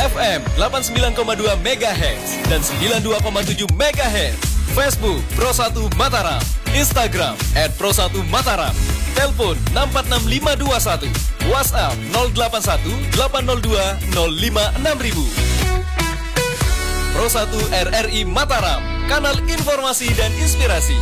FM 89,2 MHz dan 92,7 MHz. Facebook Pro1 Mataram, Instagram @Pro1Mataram, telepon 646521, WhatsApp 081 802 056000. Pro1 RRI Mataram, kanal informasi dan inspirasi.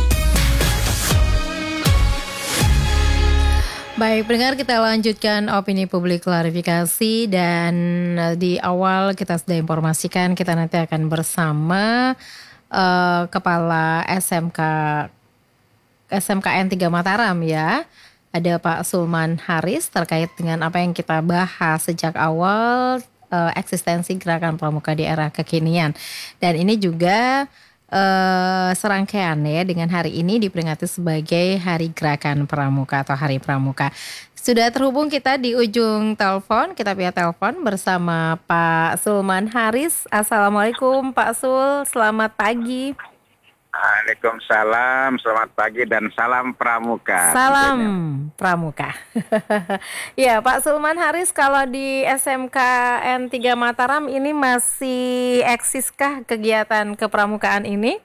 Baik, pendengar, kita lanjutkan opini publik klarifikasi, dan di awal kita sudah informasikan kita nanti akan bersama Kepala SMKN 3 Mataram ya. Ada Pak Sulman Haris terkait dengan apa yang kita bahas sejak awal, eksistensi gerakan pramuka di era kekinian. Dan ini juga serangkaian ya, dengan hari ini diperingati sebagai Hari Gerakan Pramuka atau Hari Pramuka. Sudah terhubung kita di ujung telepon, kita via telepon bersama Pak Sulman Haris. Assalamualaikum Pak Sul, selamat pagi. Waalaikumsalam, selamat pagi dan salam pramuka. Salam pramuka. Ya Pak Sulman Haris, kalau di SMKN 3 Mataram ini masih eksiskah kegiatan kepramukaan ini?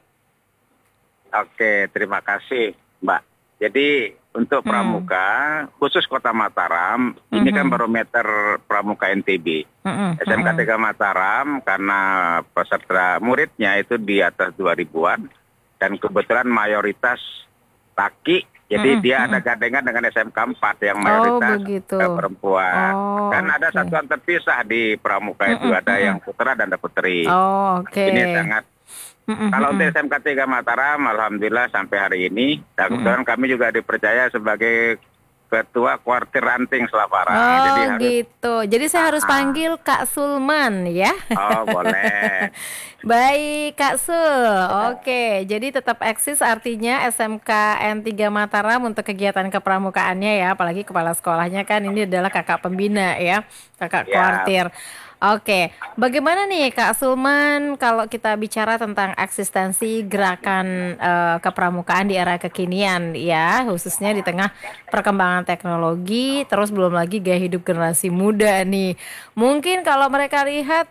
Oke, terima kasih Mbak. Jadi untuk pramuka, khusus Kota Mataram, ini kan barometer pramuka NTB. SMK 3 Mataram karena peserta muridnya itu di atas 2000-an. Dan kebetulan mayoritas laki, jadi dia ada gandengan dengan SMK 4 yang mayoritas perempuan. Dan ada satuan terpisah di pramuka itu, ada yang putra dan ada putri. Ini sangat, kalau untuk SMK 3 Mataram, alhamdulillah sampai hari ini, dan kebetulan kami juga dipercaya sebagai Ketua Kuartir Ranting Selaparang. Jadi saya harus panggil Kak Sulman ya. Oh boleh. Baik Kak Sul. Oke, jadi tetap eksis artinya SMKN 3 Mataram untuk kegiatan kepramukaannya ya. Apalagi kepala sekolahnya kan ini adalah kakak pembina ya, kakak kuartir. Oke, bagaimana nih Kak Sulman kalau kita bicara tentang eksistensi gerakan kepramukaan di era kekinian ya, khususnya di tengah perkembangan teknologi, terus belum lagi gaya hidup generasi muda nih. Mungkin kalau mereka lihat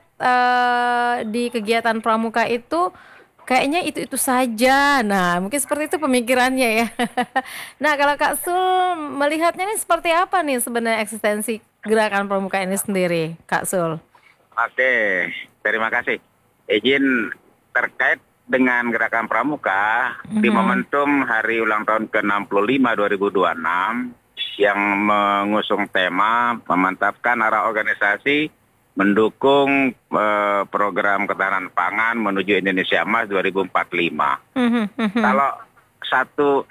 di kegiatan pramuka itu kayaknya itu saja. Nah, mungkin seperti itu pemikirannya ya. Nah, kalau Kak Sul melihatnya ini seperti apa nih sebenarnya eksistensi gerakan pramuka ini sendiri, Kak Sul? Oke, terima kasih. Izin terkait dengan gerakan pramuka di momentum hari ulang tahun ke-65 2026 yang mengusung tema memantapkan arah organisasi mendukung program ketahanan pangan menuju Indonesia Emas 2045. Kalau satu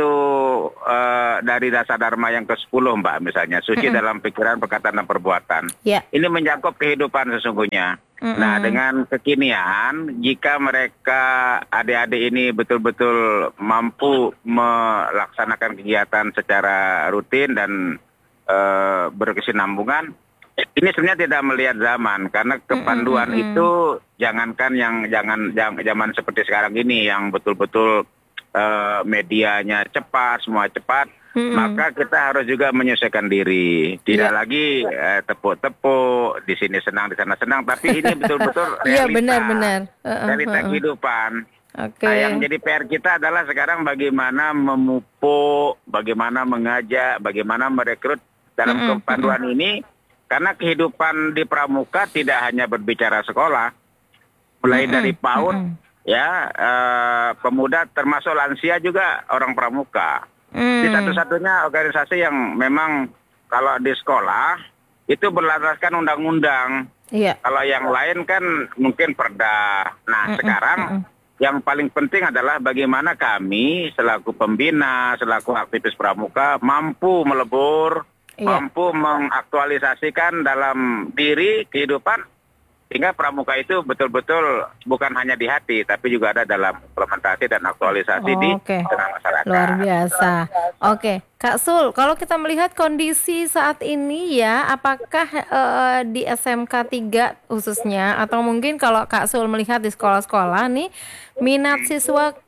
dari dasar dharma yang ke-10 Mbak, misalnya suci dalam pikiran, perkataan dan perbuatan. Ini mencakup kehidupan sesungguhnya. Nah, dengan kekinian, jika mereka adik-adik ini betul-betul mampu melaksanakan kegiatan secara rutin dan berkesinambungan, ini sebenarnya tidak melihat zaman, karena kepanduan itu jangankan yang zaman seperti sekarang ini yang betul-betul medianya cepat, semua cepat, maka kita harus juga menyesuaikan diri. Tidak lagi tepuk-tepuk, di sini senang, di sana senang, tapi ini betul-betul realita, realita kehidupan. Nah, yang jadi PR kita adalah sekarang bagaimana memupuk, bagaimana mengajak, bagaimana merekrut dalam kepanduan ini, karena kehidupan di pramuka tidak hanya berbicara sekolah, mulai dari PAUD, ya, pemuda termasuk lansia juga orang pramuka. Di satu-satunya organisasi yang memang kalau di sekolah itu berlandaskan undang-undang. Kalau yang lain kan mungkin perda. Nah, sekarang yang paling penting adalah bagaimana kami selaku pembina, selaku aktivis pramuka mampu melebur, mampu mengaktualisasikan dalam diri kehidupan, sehingga pramuka itu betul-betul bukan hanya di hati, tapi juga ada dalam implementasi dan aktualisasi di tengah masyarakat. Luar biasa. Kak Sul, kalau kita melihat kondisi saat ini ya, apakah di SMK 3 khususnya, atau mungkin kalau Kak Sul melihat di sekolah-sekolah nih, minat siswa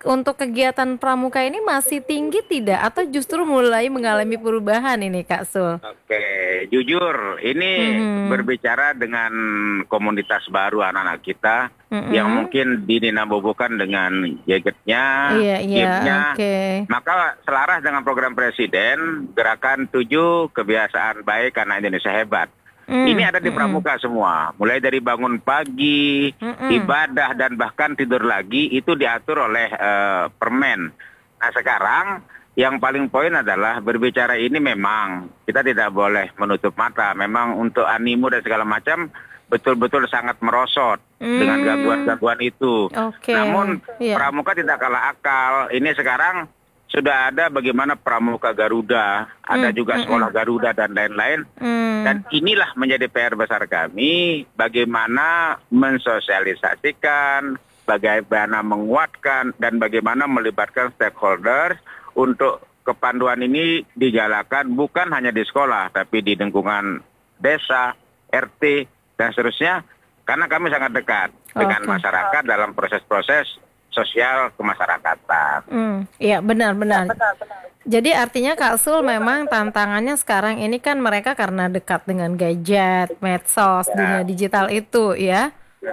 untuk kegiatan pramuka ini masih tinggi tidak? Atau justru mulai mengalami perubahan ini Kak Sul? Oke, jujur ini berbicara dengan komunitas baru anak-anak kita yang mungkin dininabobokan dengan gadgetnya, Iya, gamenya. oke. Maka selaras dengan program Presiden, gerakan 7 kebiasaan baik karena Indonesia hebat. Ini ada di pramuka semua, mulai dari bangun pagi, ibadah, dan bahkan tidur lagi itu diatur oleh permen. Nah sekarang yang paling poin adalah berbicara ini memang kita tidak boleh menutup mata. Memang untuk animo dan segala macam betul-betul sangat merosot dengan gangguan-gangguan itu. Oke. Namun Iya. pramuka tidak kalah akal. Ini sekarang sudah ada bagaimana pramuka Garuda, ada juga sekolah Garuda dan lain-lain. Dan inilah menjadi PR besar kami, bagaimana mensosialisasikan, bagaimana menguatkan, dan bagaimana melibatkan stakeholders untuk kepanduan ini digalakan bukan hanya di sekolah, tapi di lingkungan desa, RT, dan seterusnya. Karena kami sangat dekat dengan masyarakat dalam proses-proses sosial kemasyarakatan. Iya benar-benar. Jadi artinya Kak Sul memang tantangannya sekarang ini kan mereka karena dekat dengan gadget, medsos, dunia digital itu ya.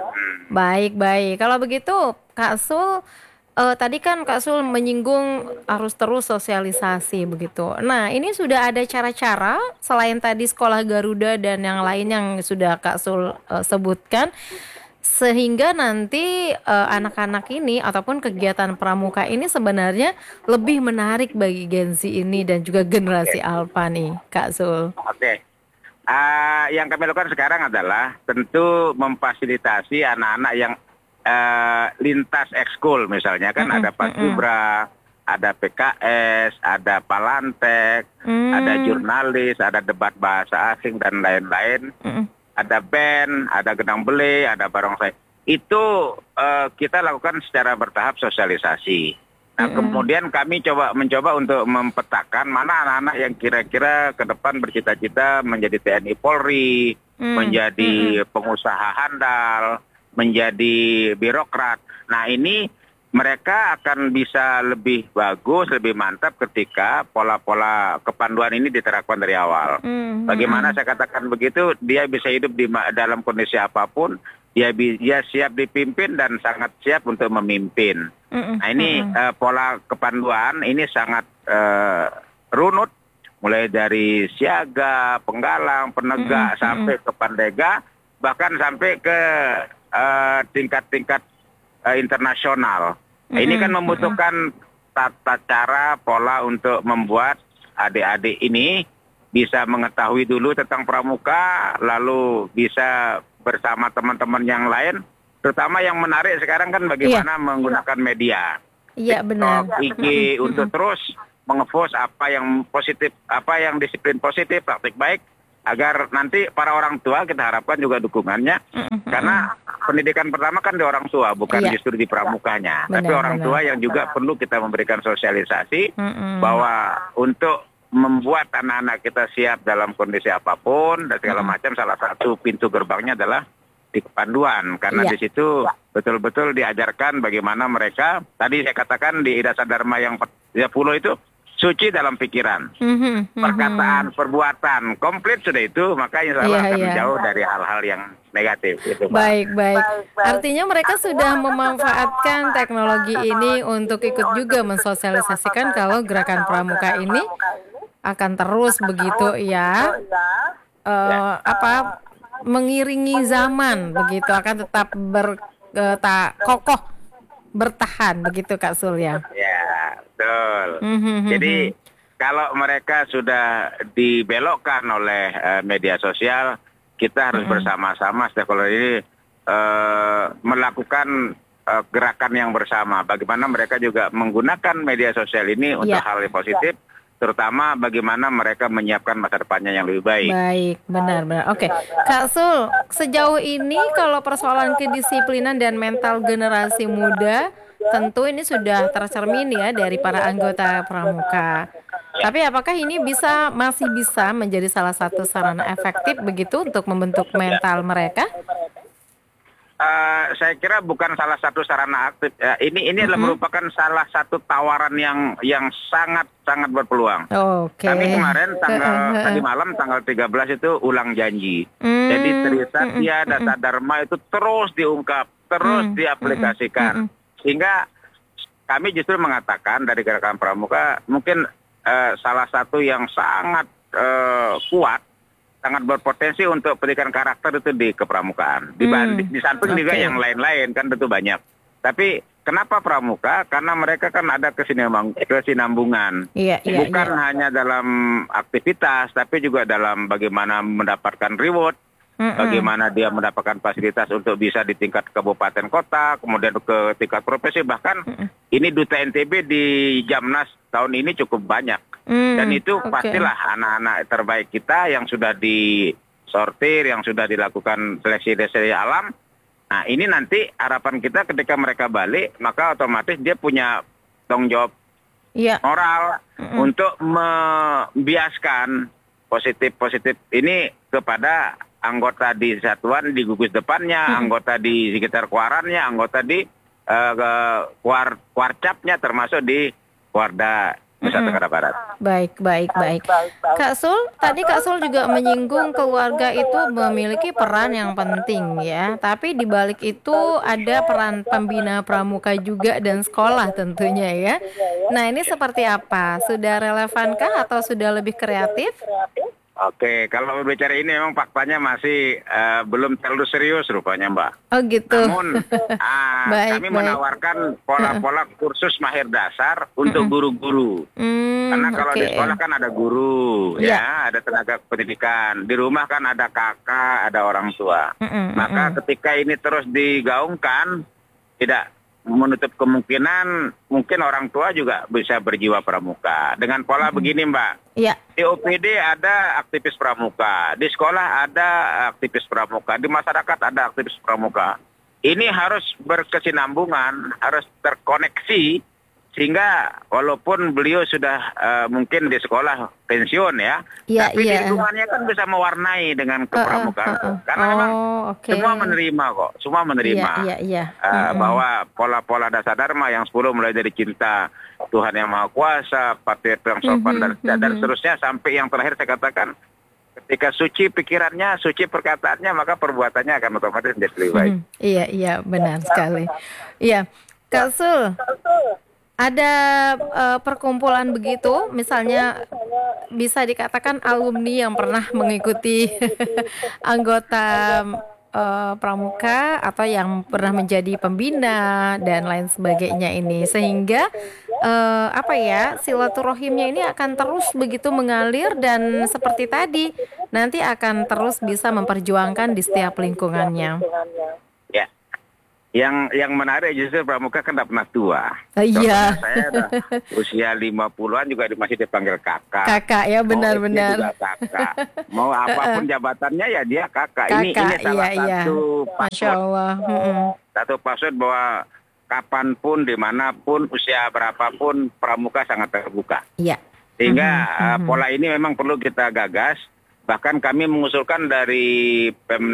Baik-baik. Kalau begitu Kak Sul, tadi kan Kak Sul menyinggung harus terus sosialisasi begitu. Nah ini sudah ada cara-cara selain tadi sekolah Garuda dan yang lain yang sudah Kak Sul sebutkan, sehingga nanti anak-anak ini ataupun kegiatan pramuka ini sebenarnya lebih menarik bagi Gen Z ini dan juga generasi Alpha nih Kak Sul. Oke. Yang kami lakukan sekarang adalah tentu memfasilitasi anak-anak yang lintas ekskul, misalnya kan ada Paskibra, ada PKS, ada Palantek, ada jurnalis, ada debat bahasa asing dan lain-lain. Ada band, ada gedang bele, ada barongsai. Itu kita lakukan secara bertahap sosialisasi. Nah, kemudian kami mencoba untuk mempetakan mana anak-anak yang kira-kira ke depan bercita-cita menjadi TNI Polri, menjadi pengusaha handal, menjadi birokrat. Nah, ini mereka akan bisa lebih bagus, lebih mantap ketika pola-pola kepanduan ini diterapkan dari awal. Bagaimana saya katakan begitu, dia bisa hidup dalam kondisi apapun, dia siap dipimpin dan sangat siap untuk memimpin. Nah ini pola kepanduan ini sangat runut, mulai dari siaga, penggalang, penegak, sampai ke pandega, bahkan sampai ke tingkat-tingkat internasional. Nah, ini kan membutuhkan tata cara, pola untuk membuat adik-adik ini bisa mengetahui dulu tentang pramuka, lalu bisa bersama teman-teman yang lain, terutama yang menarik sekarang kan bagaimana menggunakan media. Iya benar. IG untuk terus mengepos apa yang positif, apa yang disiplin positif, praktik baik, agar nanti para orang tua kita harapkan juga dukungannya, karena pendidikan pertama kan di orang tua, bukan justru di pramukanya, tapi orang tua yang juga perlu kita memberikan sosialisasi bahwa untuk membuat anak-anak kita siap dalam kondisi apapun dan segala macam, salah satu pintu gerbangnya adalah di kepanduan, karena di situ betul-betul diajarkan bagaimana mereka, tadi saya katakan di Ida Dharma yang 30 itu, suci dalam pikiran, perkataan, perbuatan, komplit sudah itu, maka insya Allah akan jauh dari hal-hal yang negatif. Gitu, baik. Artinya mereka sudah memanfaatkan teknologi ini untuk ikut juga mensosialisasikan kalau gerakan pramuka ini akan terus begitu ya, mengiringi zaman begitu, akan tetap kokoh bertahan begitu Kak Sul ya. Ya, betul. Jadi kalau mereka sudah dibelokkan oleh media sosial, kita harus bersama-sama stakeholder ini melakukan gerakan yang bersama. Bagaimana mereka juga menggunakan media sosial ini untuk hal yang positif, terutama bagaimana mereka menyiapkan masa depannya yang lebih baik. Baik, benar. Oke, Kak Sul, sejauh ini kalau persoalan kedisiplinan dan mental generasi muda, tentu ini sudah tercermin ya dari para anggota pramuka. Tapi apakah ini masih bisa menjadi salah satu sarana efektif begitu untuk membentuk mental mereka? Saya kira bukan salah satu sarana aktif. Ini adalah merupakan salah satu tawaran yang sangat sangat berpeluang. Oke. Kami kemarin tadi malam tanggal 13 itu ulang janji. Jadi Trisatya Dasa Dharma itu terus diungkap, terus diaplikasikan. Sehingga kami justru mengatakan dari Gerakan Pramuka mungkin salah satu yang sangat kuat, sangat berpotensi untuk pendidikan karakter itu di kepramukaan. Di samping juga yang lain-lain kan tentu banyak. Tapi kenapa pramuka? Karena mereka kan ada kesinambungan. Bukan hanya dalam aktivitas, tapi juga dalam bagaimana mendapatkan reward, bagaimana dia mendapatkan fasilitas untuk bisa di tingkat kabupaten kota, kemudian ke tingkat profesi. Bahkan ini Duta NTB di Jamnas tahun ini cukup banyak. Dan itu pastilah anak-anak terbaik kita yang sudah disortir, yang sudah dilakukan seleksi alam. Nah ini nanti harapan kita ketika mereka balik, maka otomatis dia punya tanggung jawab moral untuk membiaskan positif-positif ini kepada anggota di satuan, di gugus depannya, anggota di sekitar kuarannya, anggota di kuarcapnya, termasuk di Kuarda Nusa Tenggara Barat. Baik. Kak Sul, tadi Kak Sul juga menyinggung keluarga itu memiliki peran yang penting ya. Tapi di balik itu ada peran pembina pramuka juga dan sekolah tentunya ya. Nah ini seperti apa? Sudah relevankah atau sudah lebih kreatif? Oke, kalau berbicara ini memang faktanya masih belum terlalu serius rupanya Mbak. Oh gitu. Namun kami menawarkan pola-pola kursus mahir dasar untuk guru-guru. Karena kalau di sekolah kan ada guru, ya, ada tenaga pendidikan. Di rumah kan ada kakak, ada orang tua. Maka ketika ini terus digaungkan, tidak menutup kemungkinan mungkin orang tua juga bisa berjiwa pramuka. Dengan pola begini Mbak, di OPD ada aktivis pramuka, di sekolah ada aktivis pramuka, di masyarakat ada aktivis pramuka. Ini harus berkesinambungan, harus terkoneksi, sehingga walaupun beliau sudah mungkin di sekolah pensiun ya, tapi di lingkungannya kan bisa mewarnai dengan kepramukaan. Karena memang semua menerima kok, semua menerima bahwa pola-pola dasar dharma yang 10 mulai dari cinta Tuhan Yang Maha Kuasa, patuh yang sopan dan seterusnya, sampai yang terakhir saya katakan, ketika suci pikirannya, suci perkataannya, maka perbuatannya akan otomatis menjadi lebih baik. Iya, benar sekali. Iya, Kak Sul, ada perkumpulan begitu, misalnya bisa dikatakan alumni yang pernah mengikuti anggota pramuka atau yang pernah menjadi pembina dan lain sebagainya ini, sehingga silaturahimnya ini akan terus begitu mengalir dan seperti tadi nanti akan terus bisa memperjuangkan di setiap lingkungannya. Yang menarik justru pramuka kan tidak pernah tua. Iya. Saya usia 50-an juga masih dipanggil kakak. Kakak ya, benar-benar. Juga kakak. Mau apapun jabatannya ya dia kakak. Ini salah satu password. Masya Allah. Satu password bahwa kapanpun, dimanapun, usia berapapun, pramuka sangat terbuka. Iya. Sehingga pola ini memang perlu kita gagas. Bahkan kami mengusulkan dari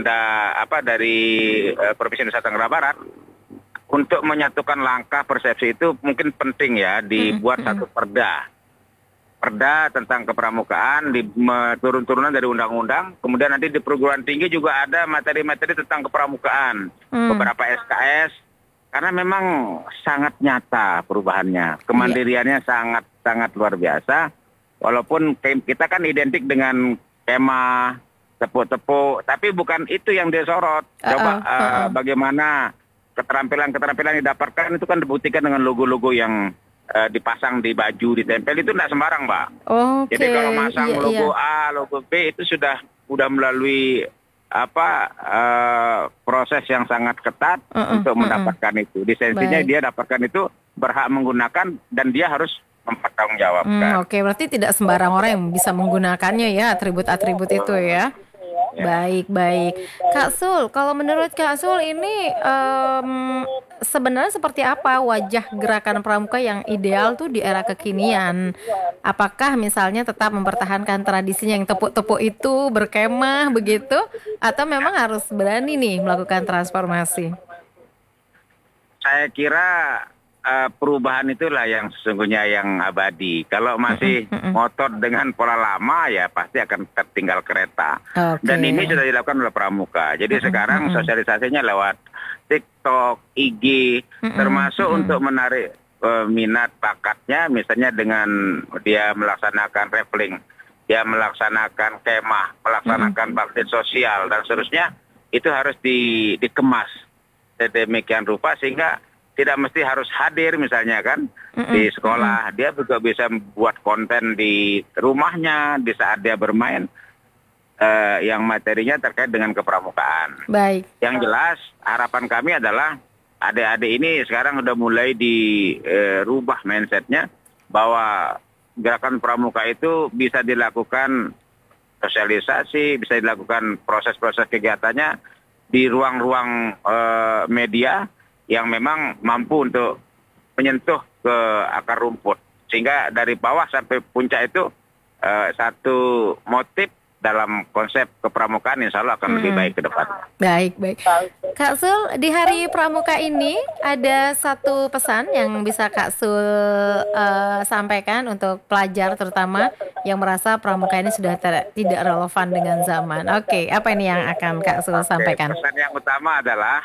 Provinsi Nusa Tenggara Barat untuk menyatukan langkah persepsi itu mungkin penting ya, dibuat satu perda tentang kepramukaan, turun-turunan dari undang-undang. Kemudian nanti di perguruan tinggi juga ada materi-materi tentang kepramukaan, beberapa SKS, karena memang sangat nyata perubahannya, kemandiriannya sangat luar biasa. Walaupun kita kan identik dengan kemah, tepuk-tepuk, tapi bukan itu yang dia sorot. Coba bagaimana keterampilan-keterampilan yang didapatkan itu kan dibuktikan dengan logo-logo yang dipasang di baju, ditempel, itu tidak sembarang, Mbak. Jadi kalau masang logo A, logo B itu sudah melalui proses yang sangat ketat untuk mendapatkan itu. Lisensinya dia dapatkan itu, berhak menggunakan, dan dia harus mempertanggungjawabkan. Berarti tidak sembarang orang yang bisa menggunakannya ya, atribut-atribut itu ya. Baik. Kak Sul, kalau menurut Kak Sul ini sebenarnya seperti apa wajah gerakan pramuka yang ideal tuh di era kekinian? Apakah misalnya tetap mempertahankan tradisinya yang tepuk-tepuk itu, berkemah begitu, atau memang harus berani nih melakukan transformasi? Saya kira perubahan itulah yang sesungguhnya yang abadi. Kalau masih ngotot dengan pola lama ya pasti akan tertinggal kereta. Oke. Dan ini sudah dilakukan oleh pramuka. Jadi sekarang sosialisasinya lewat TikTok, IG, termasuk untuk menarik minat bakatnya, misalnya dengan dia melaksanakan rappelling, dia melaksanakan kemah, melaksanakan bakti sosial dan seterusnya, itu harus dikemas sedemikian rupa sehingga tidak mesti harus hadir misalnya kan di sekolah. Dia juga bisa buat konten di rumahnya di saat dia bermain yang materinya terkait dengan kepramukaan. Baik. Yang jelas harapan kami adalah adik-adik ini sekarang udah mulai dirubah mindsetnya bahwa gerakan pramuka itu bisa dilakukan sosialisasi, bisa dilakukan proses-proses kegiatannya di ruang-ruang media yang memang mampu untuk menyentuh ke akar rumput. Sehingga dari bawah sampai puncak itu satu motif dalam konsep kepramukaan insya Allah akan lebih baik ke depan. Baik. Kak Sul, di hari pramuka ini ada satu pesan yang bisa Kak Sul sampaikan untuk pelajar terutama yang merasa pramuka ini sudah tidak relevan dengan zaman. Oke, apa ini yang akan Kak Sul sampaikan? Pesan yang utama adalah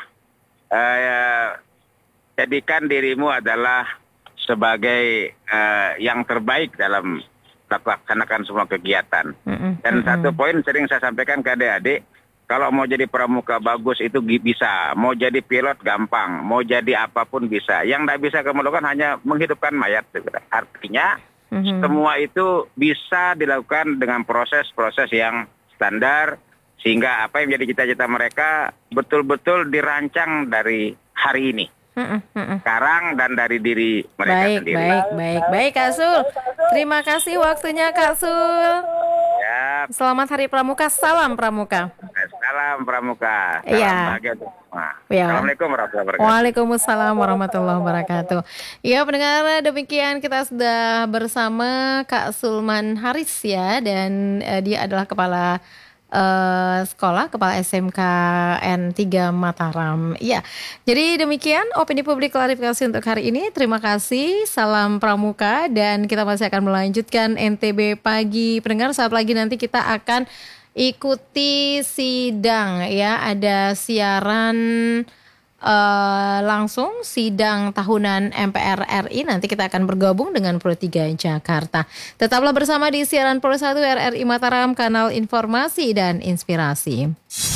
jadikan dirimu adalah sebagai yang terbaik dalam melaksanakan semua kegiatan. Dan satu poin sering saya sampaikan ke adik-adik, kalau mau jadi pramuka bagus itu bisa, mau jadi pilot gampang, mau jadi apapun bisa. Yang tidak bisa kamu lakukan hanya menghidupkan mayat. Artinya semua itu bisa dilakukan dengan proses-proses yang standar, sehingga apa yang menjadi cita-cita mereka betul-betul dirancang dari hari ini. Sekarang dan dari diri mereka sendiri. Baik Kak Sul. Terima kasih waktunya Kak Sul. Ya. Selamat Hari Pramuka, salam Pramuka. Salam Pramuka. Salam bahagia untuk semua. Ya. Assalamualaikum warahmatullahi wabarakatuh. Waalaikumsalam warahmatullahi wabarakatuh. Ya pendengar, demikian kita sudah bersama Kak Sulman Haris ya, dan dia adalah kepala Kepala SMK N3 Mataram. Ya, jadi demikian opini publik klarifikasi untuk hari ini. Terima kasih, salam Pramuka, dan kita masih akan melanjutkan NTB Pagi. Pendengar, saat lagi nanti kita akan ikuti sidang ya, ada siaran langsung sidang tahunan MPR RI. Nanti kita akan bergabung dengan Pro 3 Jakarta. Tetaplah bersama di siaran Pro 1 RRI Mataram, kanal informasi dan inspirasi.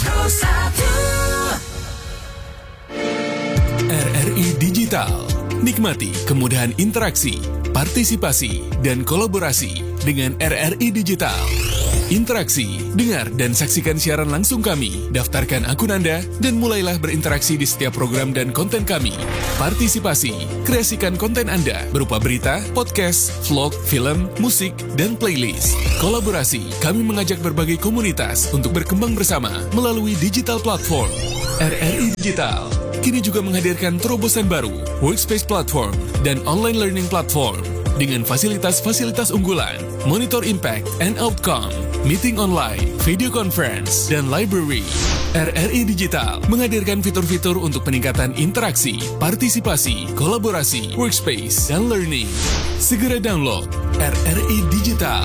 RRI Digital. Nikmati kemudahan interaksi, partisipasi, dan kolaborasi dengan RRI Digital. Interaksi, dengar dan saksikan siaran langsung kami, daftarkan akun Anda, dan mulailah berinteraksi di setiap program dan konten kami. Partisipasi, kreasikan konten Anda berupa berita, podcast, vlog, film, musik, dan playlist. Kolaborasi, kami mengajak berbagai komunitas untuk berkembang bersama melalui digital platform. RRI Digital kini juga menghadirkan terobosan baru, workspace platform, dan online learning platform. Dengan fasilitas-fasilitas unggulan, monitor impact and outcome, meeting online, video conference, dan library. RRI Digital menghadirkan fitur-fitur untuk peningkatan interaksi, partisipasi, kolaborasi, workspace, dan learning. Segera download RRI Digital.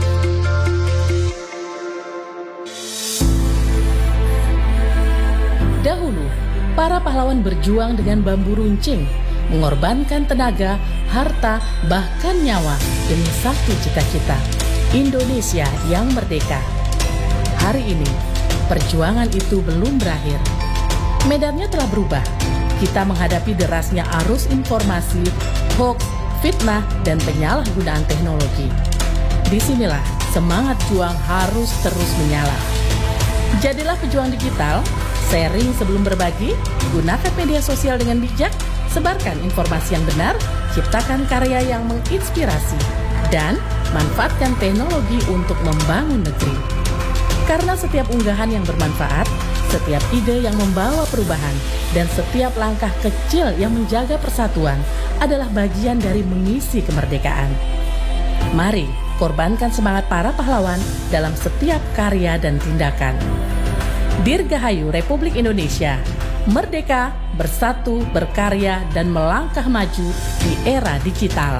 Dahulu, para pahlawan berjuang dengan bambu runcing, mengorbankan tenaga, harta, bahkan nyawa demi satu cita-cita, Indonesia yang merdeka. Hari ini, perjuangan itu belum berakhir. Medannya telah berubah. Kita menghadapi derasnya arus informasi, hoax, fitnah, dan penyalahgunaan teknologi. Disinilah semangat juang harus terus menyala. Jadilah pejuang digital, sharing sebelum berbagi, gunakan media sosial dengan bijak, sebarkan informasi yang benar, ciptakan karya yang menginspirasi, dan manfaatkan teknologi untuk membangun negeri. Karena setiap unggahan yang bermanfaat, Setiap ide yang membawa perubahan dan setiap langkah kecil yang menjaga persatuan adalah bagian dari mengisi kemerdekaan. Mari korbankan semangat para pahlawan dalam setiap karya dan tindakan. Dirgahayu Republik Indonesia, merdeka, bersatu, berkarya, dan melangkah maju di era digital.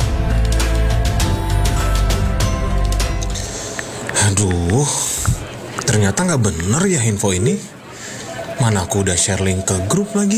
Aduh, ternyata nggak bener ya info ini. Mana aku udah share link ke grup lagi.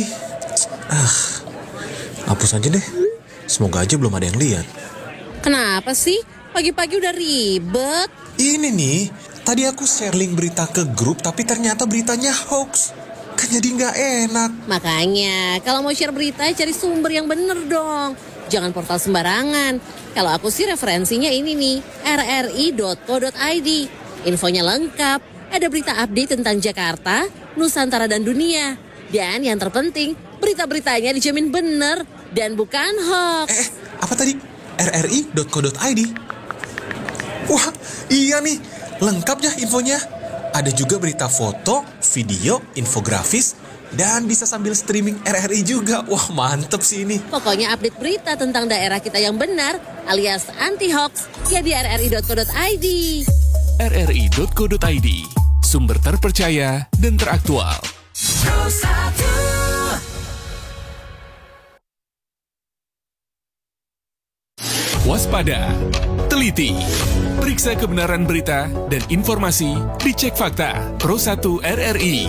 Hapus aja deh. Semoga aja belum ada yang lihat. Kenapa sih? Pagi-pagi udah ribet. Ini nih, tadi aku share link berita ke grup tapi ternyata beritanya hoax. Kan jadi nggak enak. Makanya, kalau mau share berita cari sumber yang bener dong. Jangan portal sembarangan. Kalau aku sih referensinya ini nih, rri.co.id. Infonya lengkap, ada berita update tentang Jakarta, Nusantara dan dunia. Dan yang terpenting, berita-beritanya dijamin bener dan bukan hoax. Apa tadi? rri.co.id. Wah, iya nih, lengkap ya infonya. Ada juga berita foto, video, infografis, dan bisa sambil streaming RRI juga. Wah, mantep sih ini. Pokoknya update berita tentang daerah kita yang benar alias anti-hoax ya di rri.co.id. rri.co.id, sumber terpercaya dan teraktual. Waspada, teliti, periksa kebenaran berita dan informasi, dicek fakta. Pro 1 RRI.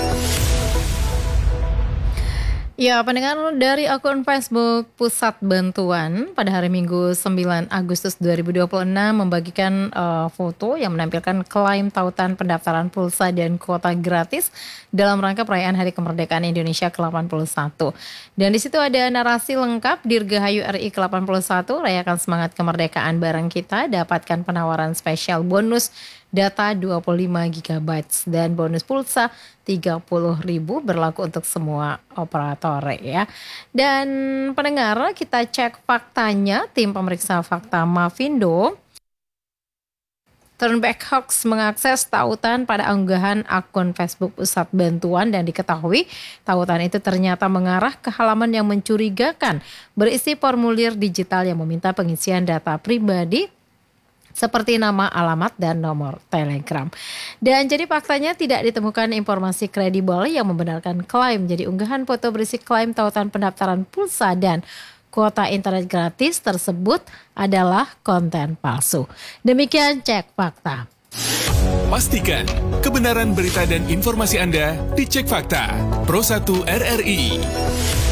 Ya, pendengar, dari akun Facebook Pusat Bantuan pada hari Minggu 9 Agustus 2026 membagikan foto yang menampilkan klaim tautan pendaftaran pulsa dan kuota gratis dalam rangka perayaan Hari Kemerdekaan Indonesia ke-81. Dan di situ ada narasi lengkap Dirgahayu RI ke-81, rayakan semangat kemerdekaan bareng kita, dapatkan penawaran spesial bonus data 25 GB dan bonus pulsa 30.000 berlaku untuk semua operator ya. Dan pendengar, kita cek faktanya. Tim pemeriksa fakta Mavindo Turnback Hoax mengakses tautan pada unggahan akun Facebook Pusat Bantuan dan diketahui tautan itu ternyata mengarah ke halaman yang mencurigakan berisi formulir digital yang meminta pengisian data pribadi seperti nama, alamat, dan nomor telegram. Dan jadi faktanya tidak ditemukan informasi kredibel yang membenarkan klaim. Jadi unggahan foto berisi klaim tautan pendaftaran pulsa dan kuota internet gratis tersebut adalah konten palsu. Demikian cek fakta. Pastikan kebenaran berita dan informasi Anda dicek fakta. Pro 1 RRI.